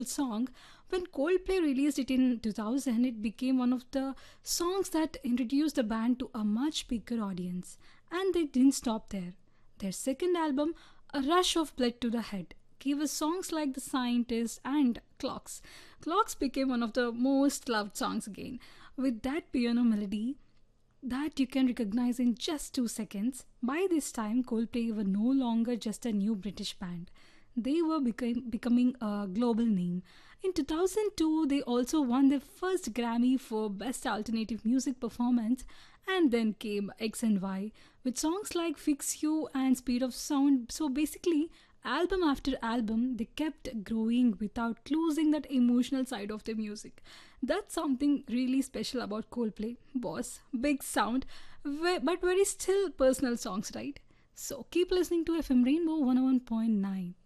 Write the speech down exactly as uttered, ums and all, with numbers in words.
song. When Coldplay released it in two thousand, it became one of the songs that introduced the band to a much bigger audience. And they didn't stop there. Their second album, A Rush of Blood to the Head, gave us songs like The Scientist and Clocks. Clocks became one of the most loved songs again. With that piano melody, that you can recognize in just two seconds. By this time, Coldplay were no longer just a new British band. They were became, becoming a global name. In two thousand two, they also won their first Grammy for Best Alternative Music Performance, and then came X and Y with songs like Fix You and Speed of Sound. So basically, album after album, they kept growing without losing that emotional side of their music. That's something really special about Coldplay. Boss, big sound, ve- but very still personal songs, right? So keep listening to F M Rainbow one oh one point nine.